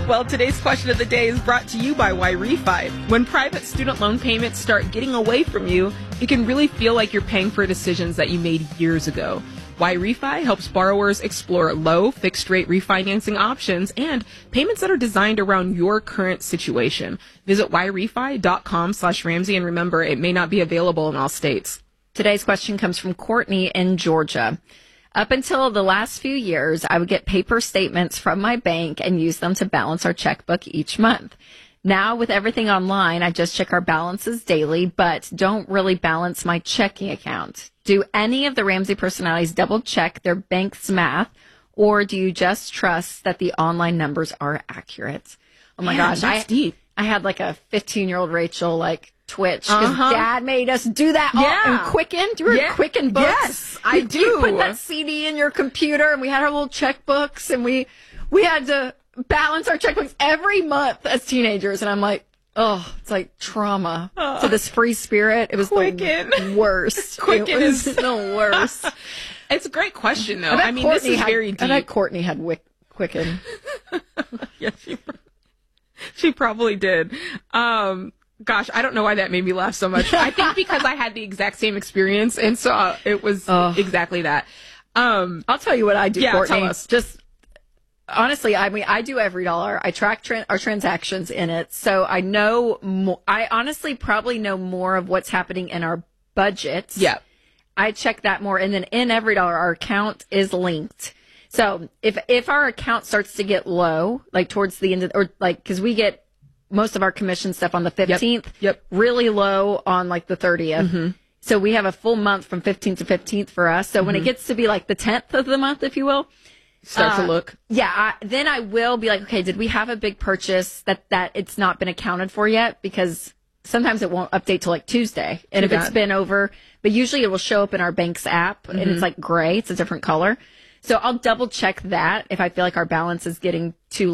Well, today's question of the day is brought to you by YRefi. When private student loan payments start getting away from you, it can really feel like you're paying for decisions that you made years ago. YRefi helps borrowers explore low, fixed-rate refinancing options and payments that are designed around your current situation. Visit YRefi.com/Ramsey, and remember, it may not be available in all states. Today's question comes from Courtney in Georgia. Up until the last few years, I would get paper statements from my bank and use them to balance our checkbook each month. Now, with everything online, I just check our balances daily, but don't really balance my checking account. Do any of the Ramsey personalities double check their bank's math, or do you just trust that the online numbers are accurate? Oh my gosh, that's deep. I had like a 15-year-old Rachel twitch because Dad made us do that in Quicken. Do you remember Quicken books? Yes, I do. You put that CD in your computer, and we had our little checkbooks, and we had to balance our checkbooks every month as teenagers. And I'm like, oh, it's like trauma to this free spirit. It was Quicken. The worst. Quicken is the worst. It's a great question, though. I mean, this is very deep. I bet Courtney had Quicken. Yeah, she probably did. Gosh, I don't know why that made me laugh so much. I think because I had the exact same experience, and so it was exactly that. I'll tell you what I do, Courtney. Tell us. Just honestly, I mean, I do every dollar. I track our transactions in it, so I know more. I honestly probably know more of what's happening in our budgets. Yeah, I check that more, and then in every dollar, our account is linked. So if our account starts to get low, like towards the end of, or like, because we get most of our commission stuff on the 15th, really low on like the 30th. Mm-hmm. So we have a full month from 15th to 15th for us. So when it gets to be like the 10th of the month, if you will, start to look. Yeah. Then I will be like, okay, did we have a big purchase that it's not been accounted for yet? Because sometimes it won't update till like Tuesday. And if it's been over, but usually it will show up in our bank's app and it's like gray. It's a different color. So I'll double check that if I feel like our balance is getting too